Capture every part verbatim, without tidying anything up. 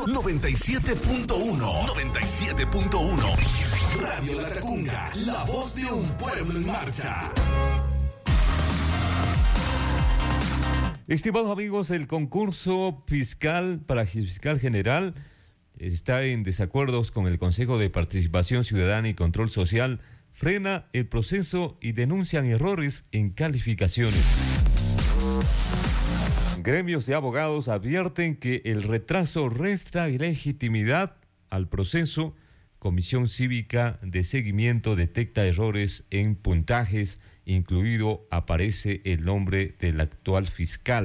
noventa y siete punto uno. noventa y siete punto uno. Radio Latacunga, la voz de un pueblo en marcha. Estimados amigos, el concurso fiscal para fiscal general está en desacuerdos con el Consejo de Participación Ciudadana y Control Social, frena el proceso y denuncian errores en calificaciones. Gremios de abogados advierten que el retraso resta legitimidad al proceso. Comisión Cívica de Seguimiento detecta errores en puntajes, incluido aparece el nombre del actual fiscal.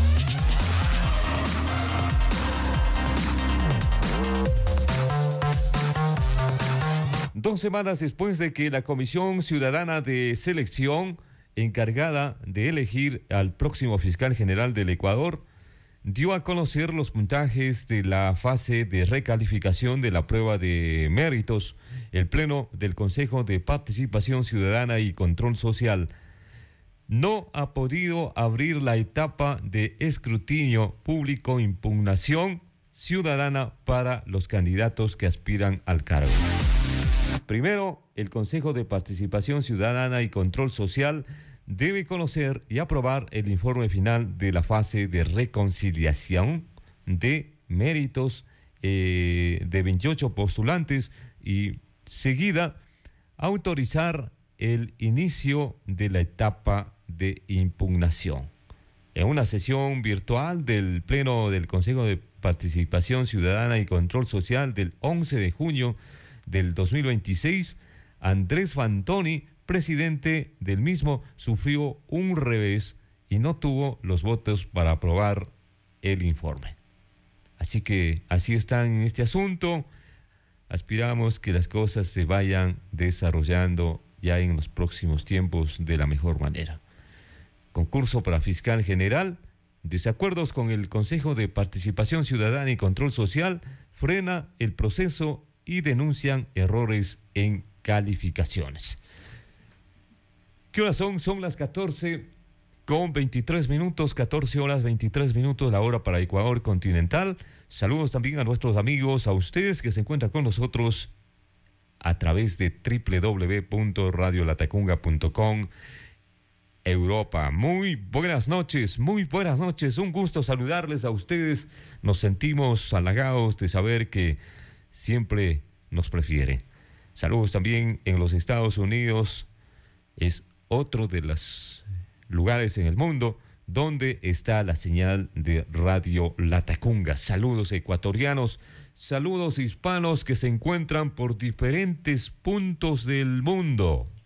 Dos semanas después de que la Comisión Ciudadana de Selección, encargada de elegir al próximo fiscal general del Ecuador, dio a conocer los puntajes de la fase de recalificación de la prueba de méritos, el Pleno del Consejo de Participación Ciudadana y Control Social no ha podido abrir la etapa de escrutinio público impugnación ciudadana para los candidatos que aspiran al cargo. Primero, el Consejo de Participación Ciudadana y Control Social debe conocer y aprobar el informe final de la fase de reconciliación de méritos eh, de veintiocho postulantes y seguida autorizar el inicio de la etapa de impugnación. En una sesión virtual del Pleno del Consejo de Participación Ciudadana y Control Social del once de junio del dos mil veintiséis, Andrés Fantoni, presidente del mismo, sufrió un revés y no tuvo los votos para aprobar el informe. Así que así está en este asunto. Aspiramos que las cosas se vayan desarrollando ya en los próximos tiempos de la mejor manera. Concurso para fiscal general. Desacuerdos con el Consejo de Participación Ciudadana y Control Social frena el proceso y denuncian errores en calificaciones. ¿Qué horas son? Son las catorce con veintitrés minutos, catorce horas veintitrés minutos, la hora para Ecuador continental. Saludos también a nuestros amigos, a ustedes que se encuentran con nosotros a través de doble u doble u doble u punto radio latacunga punto com Europa. Muy buenas noches, muy buenas noches. Un gusto saludarles a ustedes. Nos sentimos halagados de saber que siempre nos prefiere. Saludos también en los Estados Unidos. Es otro de los lugares en el mundo donde está la señal de Radio Latacunga. Saludos ecuatorianos, saludos hispanos que se encuentran por diferentes puntos del mundo.